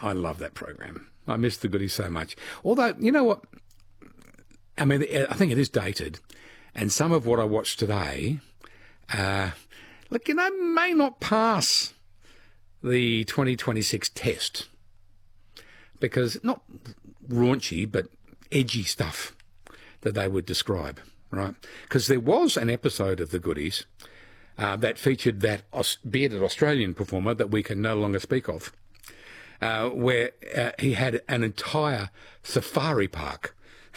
I love that program. I miss the Goodies so much. Although, you know what? I mean, I think it is dated. And some of what I watch today, look, you know, may not pass the 2026 test. Because not raunchy, but edgy stuff that they would describe, right? Because there was an episode of the Goodies that featured that bearded Australian performer that we can no longer speak of, where he had an entire safari park.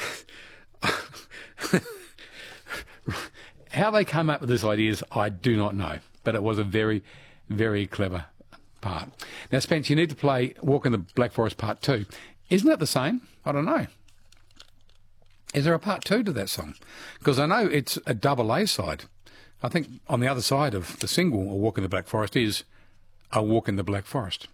How they came up with these ideas, I do not know, but it was a very, very clever part. Now, Spence, you need to play Walk in the Black Forest Part 2. Isn't that the same? I don't know. Is there a Part 2 to that song? Because I know it's a double A side. I think on the other side of the single, A Walk in the Black Forest, is A Walk in the Black Forest.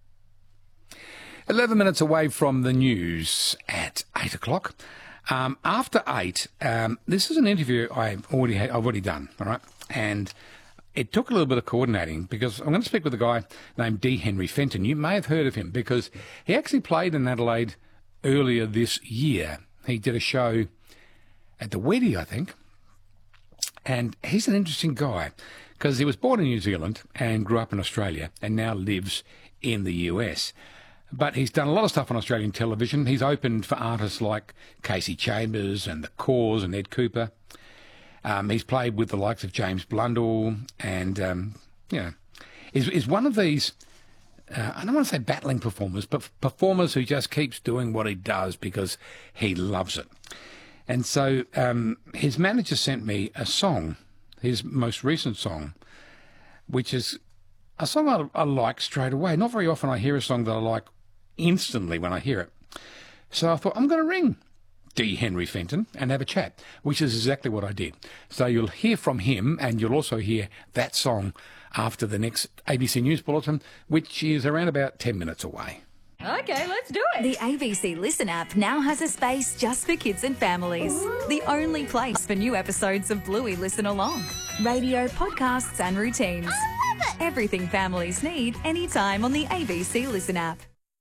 11 minutes away from the news at 8 o'clock. After 8, this is an interview I've already done, all right? And it took a little bit of coordinating because I'm going to speak with a guy named D. Henry Fenton. You may have heard of him because he actually played in Adelaide earlier this year. He did a show at the Weddy, I think. And he's an interesting guy because he was born in New Zealand and grew up in Australia and now lives in the US. But he's done a lot of stuff on Australian television. He's opened for artists like Casey Chambers and The Cause and Ed Cooper. He's played with the likes of James Blundell and, is one of these, I don't want to say battling performers, but performers who just keeps doing what he does because he loves it. And so his manager sent me a song, his most recent song, which is a song I like straight away. Not very often I hear a song that I like instantly when I hear it. So I thought, I'm going to ring D. Henry Fenton and have a chat, which is exactly what I did. So you'll hear from him and you'll also hear that song after the next ABC News Bulletin, which is around about 10 minutes away. Okay, let's do it. The ABC Listen app now has a space just for kids and families. The only place for new episodes of Bluey Listen Along. Radio, podcasts and routines. I love it. Everything families need anytime on the ABC Listen app.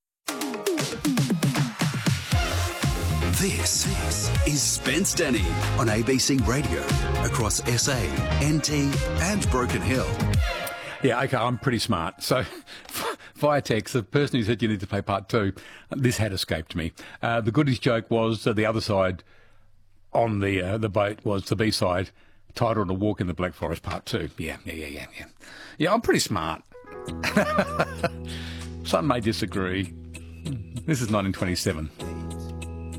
This is Spence Denny on ABC Radio across SA, NT and Broken Hill. Yeah, okay, I'm pretty smart. So via text, the person who said you need to play Part 2, this had escaped me. The Goodies joke was the other side on the boat was the B-side, titled A Walk in the Black Forest Part 2. Yeah. Yeah, I'm pretty smart. Some may disagree. This is 1927.